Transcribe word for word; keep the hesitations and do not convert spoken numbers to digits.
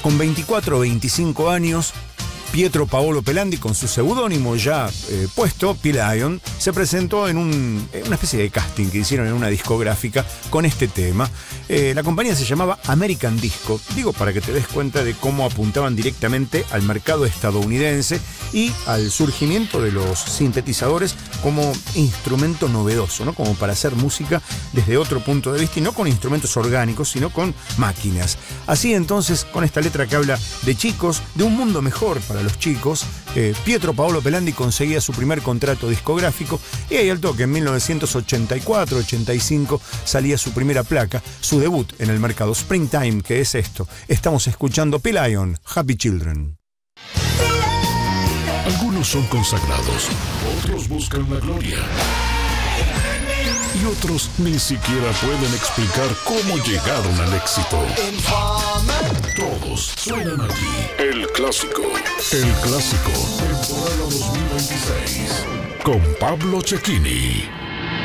Con veinticuatro o veinticinco años, Pietro Paolo Pelandi, con su seudónimo ya eh, puesto, P-Lion, se presentó en, un, en una especie de casting que hicieron en una discográfica con este tema. Eh, la compañía se llamaba American Disco, digo para que te des cuenta de cómo apuntaban directamente al mercado estadounidense y al surgimiento de los sintetizadores como instrumento novedoso, ¿no? Como para hacer música desde otro punto de vista y no con instrumentos orgánicos, sino con máquinas. Así entonces, con esta letra que habla de chicos, de un mundo mejor para los chicos, eh, Pietro Paolo Pelandi conseguía su primer contrato discográfico y ahí al toque, en mil novecientos ochenta y cuatro ochenta y cinco, salía su primera placa, su debut en el mercado, Springtime, que es esto. Estamos escuchando P-Lion, Happy Children. Algunos son consagrados, otros buscan la gloria. Y otros ni siquiera pueden explicar cómo llegaron al éxito. Todos suenan aquí. El Clásico. El Clásico. Temporada dos mil veintiséis. Con Pablo Cecchini.